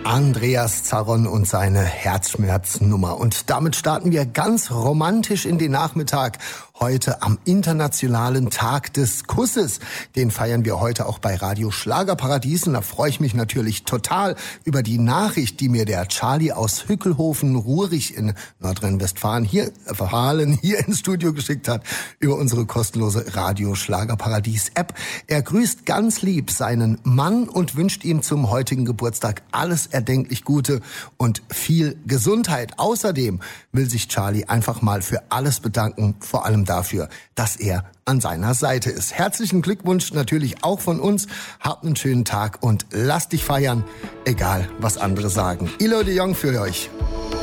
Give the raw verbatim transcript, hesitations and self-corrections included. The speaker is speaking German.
Andreas Zaron und seine Herzschmerznummer. Und damit starten wir ganz romantisch in den Nachmittag. Heute am Internationalen Tag des Kusses. Den feiern wir heute auch bei Radio Schlagerparadies. Und da freue ich mich natürlich total über die Nachricht, die mir der Charlie aus Hückelhofen, Ruhrich in Nordrhein-Westfalen hier, Verhalen, hier ins Studio geschickt hat, über unsere kostenlose Radio Schlagerparadies App. Er grüßt ganz lieb seinen Mann und wünscht ihm zum heutigen Geburtstag alles erdenklich Gute und viel Gesundheit. Außerdem will sich Charlie einfach mal für alles bedanken, vor allem dafür, dass er an seiner Seite ist. Herzlichen Glückwunsch natürlich auch von uns. Habt einen schönen Tag und lasst dich feiern, egal was andere sagen. Ilo de Jong für euch.